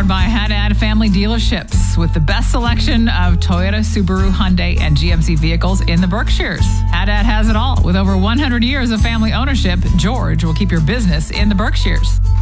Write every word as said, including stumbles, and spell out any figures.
powered by Haddad Family Dealerships with the best selection of Toyota, Subaru, Hyundai, and G M C vehicles in the Berkshires. Haddad has it all. With over one hundred years of family ownership, George will keep your business in the Berkshires.